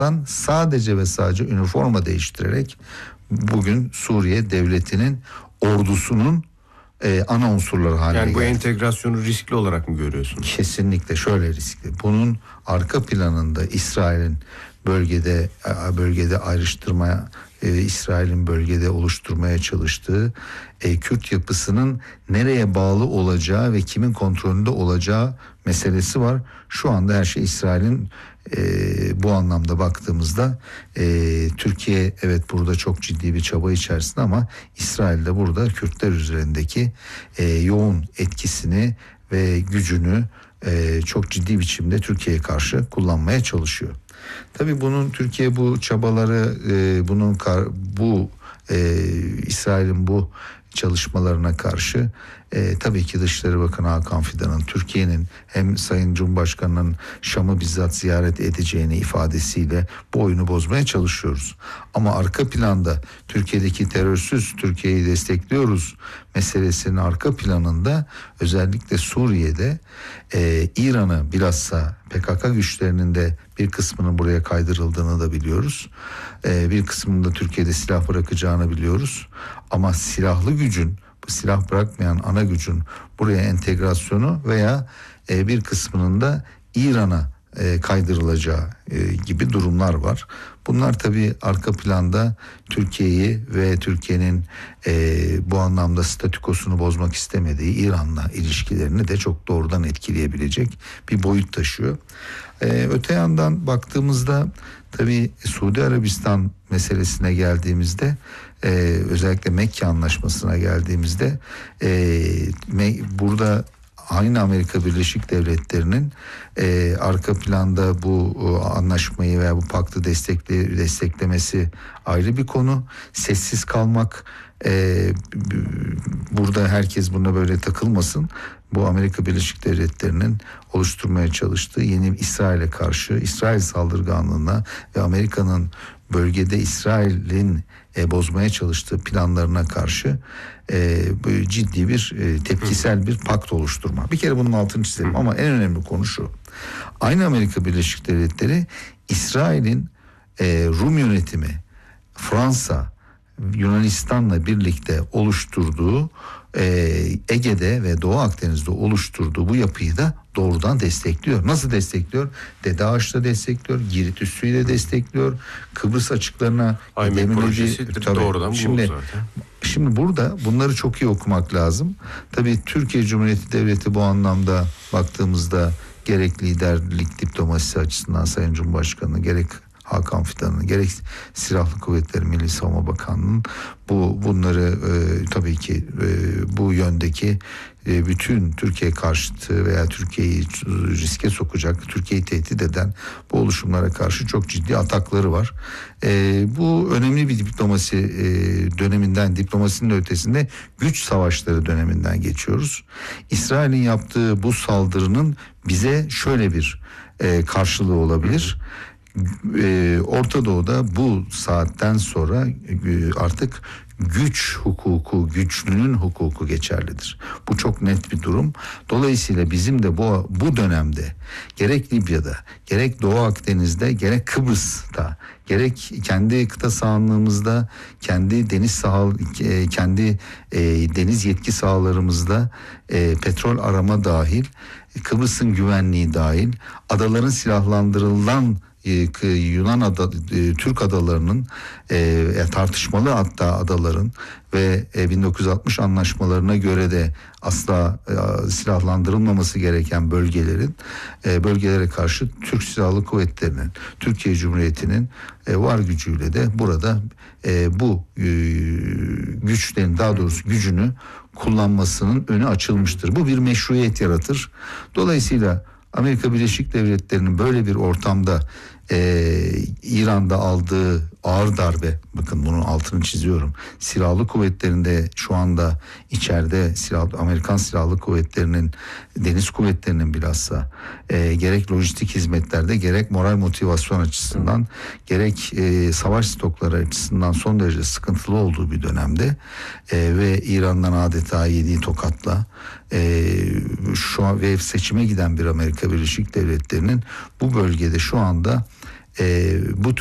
sadece ve sadece üniforma değiştirerek bugün Suriye devletinin ordusunun ana unsurları haline geldi. Yani bu entegrasyonu riskli olarak mı görüyorsunuz? Kesinlikle şöyle riskli. Bunun arka planında İsrail'in bölgede ayrıştırmaya, İsrail'in bölgede oluşturmaya çalıştığı Kürt yapısının nereye bağlı olacağı ve kimin kontrolünde olacağı meselesi var. Şu anda her şey İsrail'in bu anlamda baktığımızda Türkiye evet burada çok ciddi bir çaba içerisinde ama İsrail de burada Kürtler üzerindeki yoğun etkisini ve gücünü çok ciddi biçimde Türkiye'ye karşı kullanmaya çalışıyor. Tabii bunun Türkiye bu çabaları İsrail'in bu çalışmalarına karşı tabii ki Dışişleri Bakanı Hakan Fidan'ın Türkiye'nin hem Sayın Cumhurbaşkanı'nın Şam'ı bizzat ziyaret edeceğini ifadesiyle bu oyunu bozmaya çalışıyoruz. Ama arka planda Türkiye'deki terörsüz Türkiye'yi destekliyoruz meselesinin arka planında özellikle Suriye'de İran'ı bilhassa PKK güçlerinin de bir kısmının buraya kaydırıldığını da biliyoruz. Bir kısmının da Türkiye'de silah bırakacağını biliyoruz. Ama silahlı gücün, bu silah bırakmayan ana gücün buraya entegrasyonu veya bir kısmının da İran'a kaydırılacağı gibi durumlar var. Bunlar tabii arka planda Türkiye'yi ve Türkiye'nin bu anlamda statükosunu bozmak istemediği İran'la ilişkilerini de çok doğrudan etkileyebilecek bir boyut taşıyor. Öte yandan baktığımızda tabii Suudi Arabistan meselesine geldiğimizde özellikle Mekke Anlaşması'na geldiğimizde burada aynı Amerika Birleşik Devletleri'nin arka planda bu anlaşmayı veya bu paktı desteklemesi ayrı bir konu. Sessiz kalmak, burada herkes buna böyle takılmasın. Bu Amerika Birleşik Devletleri'nin oluşturmaya çalıştığı yeni İsrail'e karşı, İsrail saldırganlığına ve Amerika'nın bölgede İsrail'in bozmaya çalıştığı planlarına karşı ciddi bir tepkisel bir pakt oluşturma. Bir kere bunun altını çizelim ama en önemli konu şu. Aynı Amerika Birleşik Devletleri İsrail'in Rum yönetimi, Fransa, Yunanistan'la birlikte oluşturduğu Ege'de ve Doğu Akdeniz'de oluşturduğu bu yapıyı da doğrudan destekliyor. Nasıl destekliyor? Dede Ağaç'ta destekliyor, Girit Üssü'yle destekliyor, Kıbrıs açıklarına doğrudan şimdi zaten. Şimdi burada bunları çok iyi okumak lazım. Tabii Türkiye Cumhuriyeti Devleti bu anlamda baktığımızda gerek liderlik diplomasisi açısından Sayın Cumhurbaşkanı, gerek Hakan Fidan'ın, gerek Silahlı Kuvvetleri Milli Savunma Bakanlığı'nın bunları tabii ki bu yöndeki bütün Türkiye karşıtı veya Türkiye'yi riske sokacak, Türkiye'yi tehdit eden bu oluşumlara karşı çok ciddi atakları var. Bu önemli bir diplomasi döneminden, diplomasinin ötesinde güç savaşları döneminden geçiyoruz. İsrail'in yaptığı bu saldırının bize şöyle bir karşılığı olabilir. Orta Doğu'da bu saatten sonra artık güç hukuku, güçlünün hukuku geçerlidir. Bu çok net bir durum. Dolayısıyla bizim de bu dönemde gerek Libya'da, gerek Doğu Akdeniz'de, gerek Kıbrıs'ta, gerek kendi kıta sahanlığımızda, kendi deniz yetki sahalarımızda petrol arama dahil, Kıbrıs'ın güvenliği dahil, adaların silahlandırılan Türk adalarının tartışmalı hatta adaların ve 1960 anlaşmalarına göre de asla silahlandırılmaması gereken bölgelere karşı Türk Silahlı Kuvvetleri'nin, Türkiye Cumhuriyeti'nin var gücüyle de burada bu güçlerin, daha doğrusu gücünü kullanmasının önü açılmıştır. Bu bir meşruiyet yaratır. Dolayısıyla Amerika Birleşik Devletleri'nin böyle bir ortamda İran'da aldığı ağır darbe, bakın bunun altını çiziyorum, silahlı kuvvetlerinde şu anda içeride Amerikan Silahlı Kuvvetleri'nin, deniz kuvvetlerinin bilhassa gerek lojistik hizmetlerde, gerek moral motivasyon açısından, gerek savaş stokları açısından son derece sıkıntılı olduğu bir dönemde ve İran'dan adeta yediği tokatla şu an ve seçime giden bir Amerika Birleşik Devletleri'nin bu bölgede şu anda bu